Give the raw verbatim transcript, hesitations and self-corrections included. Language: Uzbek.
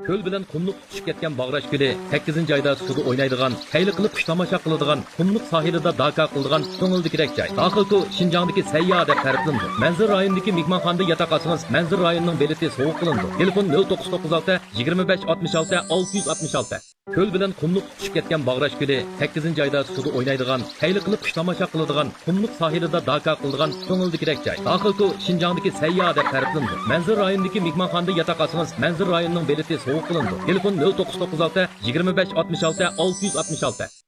Ko'l bilan qumliq tushib ketgan Bag'rash ko'li sakkizinchi oyda suvda o'ynaydigan, kayli qilib qush tomosha qiladigan, qumliq sohilida daka qiladigan ko'ngildikirek joy. Daxilku Xinjiangdagi sayyoh deb ta'riflandi. Manzil rayonidagi mehmonxonada yotoq olsangiz, Manzil rayonining beleti sovuq qilindi. Telefon nol to'qqiz to'qqiz olti yigirma besh oltmish olti olti yuz oltmish olti. Ko'l bilan qumliq tushib ketgan Bag'rash ko'li sakkizinchi oyda suvda o'ynaydigan, kayli qilib qush tomosha qiladigan, qumliq sohilida daka qiladigan ko'ngildikirek joy. Daxilku Xinjiangdagi sayyoh deb ta'riflandi. Manzil rayonidagi mehmonxonada yotoq olsangiz, Manzil rayonining beleti sovuq qilindi. Telefon nol to'qqiz to'qqiz olti yigirma besh oltmish olti olti yuz oltmish olti.